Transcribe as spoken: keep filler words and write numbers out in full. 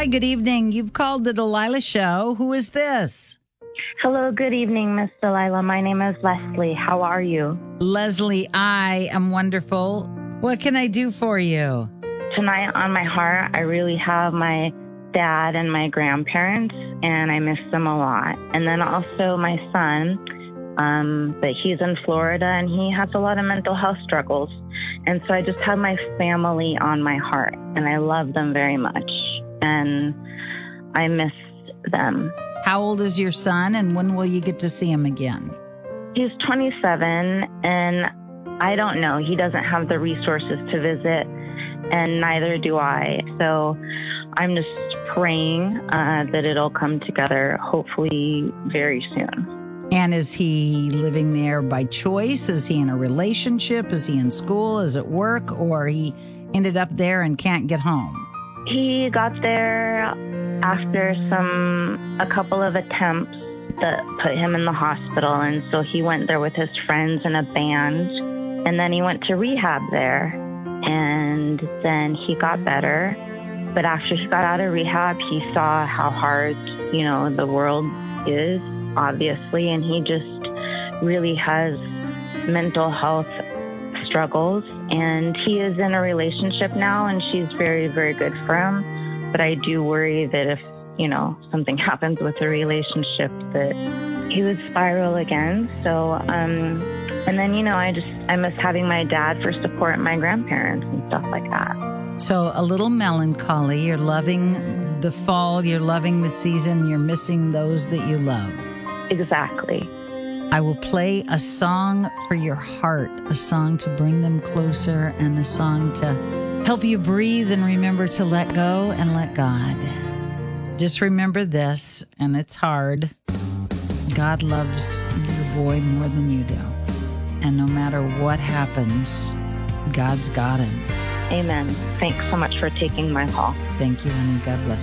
Hi, good evening. You've called the Delilah Show. Who is this? Hello, good evening, Miss Delilah. My name is Leslie. How are you? Leslie, I am wonderful. What can I do for you? Tonight on my heart, I really have my dad and my grandparents, and I miss them a lot. And then also my son, um, but he's in Florida, and he has a lot of mental health struggles. And so I just have my family on my heart, and I love them very much. And I miss them. How old is your son, and when will you get to see him again? He's twenty-seven, and I don't know. He doesn't have the resources to visit, and neither do I. So I'm just praying uh, that it'll come together, hopefully very soon. And is he living there by choice? Is he in a relationship? Is he in school? Is it work? Or he ended up there and can't get home? He got there after some, a couple of attempts that put him in the hospital. And so he went there with his friends in a band. And then he went to rehab there. And then he got better. But after he got out of rehab, he saw how hard, you know, the world is, obviously. And he just really has mental health struggles. And he is in a relationship now, and she's very, very good for him. But I do worry that if, you know, something happens with the relationship, that he would spiral again. So, um, and then, you know, I just, I miss having my dad for support and my grandparents and stuff like that. So a little melancholy. You're loving the fall. You're loving the season. You're missing those that you love. Exactly. I will play a song for your heart, a song to bring them closer, and a song to help you breathe and remember to let go and let God. Just remember this, and it's hard. God loves your boy more than you do. And no matter what happens, God's got him. Amen. Thanks so much for taking my call. Thank you, honey. God bless.